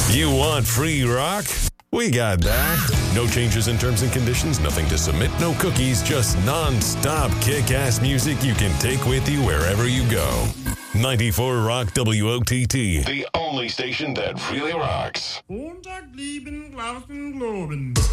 You want free rock? We got that. No changes in terms and conditions, nothing to submit, no cookies, just non-stop kick-ass music you can take with you wherever you go. 94 Rock WOTT, the only station that really rocks.